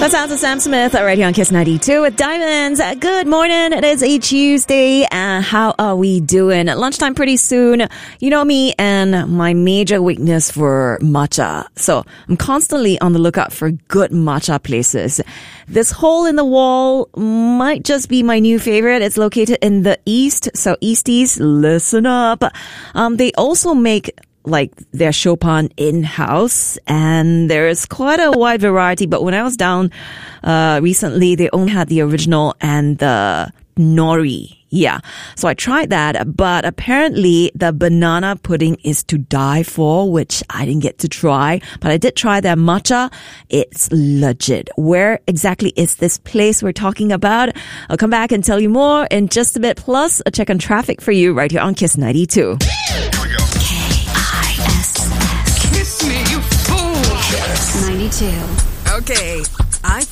That sounds of Sam Smith right here on Kiss 92 with Diamonds. Good morning. It is a Tuesday. How are we doing? Lunchtime pretty soon. You know me and my major weakness for matcha. So I'm constantly on the lookout for good matcha places. This hole in the wall might just be my new favorite. It's located in the East. So Easties, listen up. They also make like their Chopin in-house, and there's quite a wide variety. But when I was down recently, they only had the original and the nori. Yeah, so I tried that, but apparently the banana pudding is to die for, which I didn't get to try. But I did try their matcha. It's legit. Where exactly is this place we're talking about? I'll come back and tell you more in just a bit. Plus, a check on traffic for you right here on Kiss 92. Here we go. Kiss me, you fool. 92. Okay, I